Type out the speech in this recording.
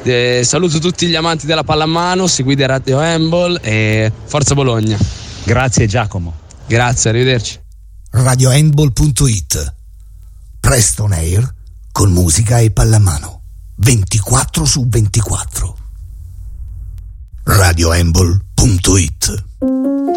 Saluto tutti gli amanti della pallamano, seguite Radio Handball e Forza Bologna. Grazie Giacomo. Grazie, arrivederci. RadioHandball.it, Presto on Air con musica e pallamano 24/24. RadioHandball.it